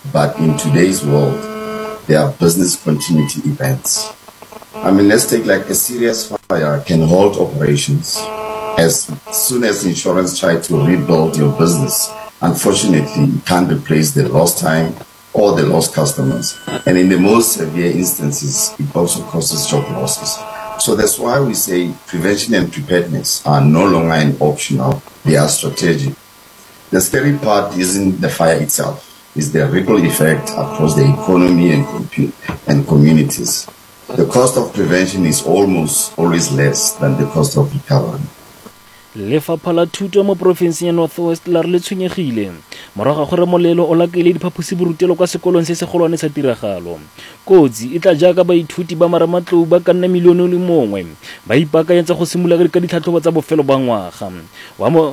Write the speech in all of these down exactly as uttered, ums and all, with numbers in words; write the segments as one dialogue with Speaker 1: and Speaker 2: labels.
Speaker 1: but in today's world, there are business continuity events. I mean, let's take like a serious fire can halt operations. As soon as insurance tries to rebuild your business, unfortunately, you can't replace the lost time or the lost customers. And in the most severe instances, it also causes job losses. So that's why we say prevention and preparedness are no longer an optional, they are strategic. The scary part isn't the fire itself, it's the ripple effect across the economy and, and communities. The cost of prevention is almost always less than the cost of recovery.
Speaker 2: Lefapha la Thuto mo provinseng ya North West la re le tshwenyegile morago gore molelo o lakile diphaposiborutelo kwa sekolong se se golwane sa tiragalo. Kotsi e tla jaaka baithuti ba Marematlou ba ka nna milione le mongwe ba ipakanyetsa go simolola ka ditlhatlhobo tsa bofelo ba ngwaga wa mo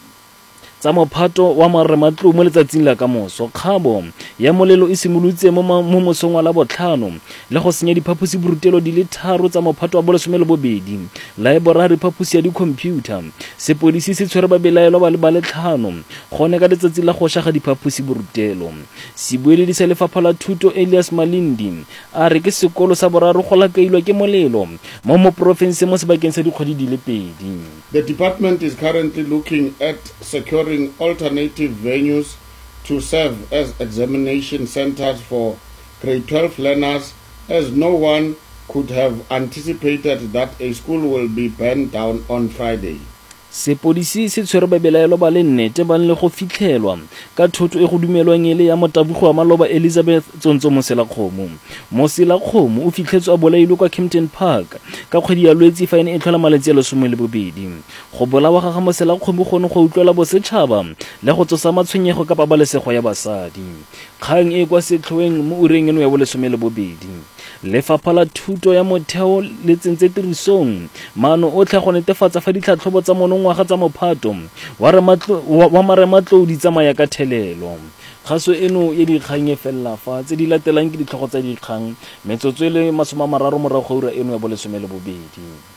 Speaker 2: tsa mophato wa Marematlou mo letsatsing la ka moso. Kgabo ya molelo e simolotse mo mo mosong wa la botlhano le go senya diphaposiborutelo di le tharo tsa mophato wa bolesome le bobedi library phaposi ya di-computer. Sepodisi se tshwere ba belaelwa ba le ba letlhano gone ka letsatsi la go shaga diphaposiborutelo. Sebueledi sa Lefapha la Thuto Elias Malindi a re ke sekolo sa boraro go lakailwa ke molelo mo mo province mo sebakeng sa dikgwedi di le pedi.
Speaker 3: The department is currently looking at securing alternative venues to serve as examination centers for grade twelve learners, as no one could have anticipated that a school will be burned down on Friday.
Speaker 2: Sepodisi se tshwere ba belaelwa ba le nnete ba le go fitlhelwa ka thoto e go dumelwang ele ya motabugo wa maloba Elizabeth Tsonso Moselakgomo. Moselakgomo o fitlhetswe a bolailwe kwa Kempton Park ka kgwedi ya Lwetse fa ene e tlhola malatsi a lesome le bobedi. Go bolawa ga Moselakgomo gone go utlwela bosetšhaba le go tsosa matshwenyego ka pabalesego ya basadi. Kgang e kwa setlhoeng mo ureng eno ya bolesome le bobedi. Lefapha la Thuto ya Motheo le tsentse tirisong maano otlhe go netefatsa fa ditlhatlhobo tsa monongwaga tsa mophato wa Marematlou di tsamaya ka thelelo. Kgaso eno e dikgang e fella fa tse di latelang ke ditlhogo tsa dikgang metsotso le masome a mararo morago ga ura eno ya bolesome le bobedi.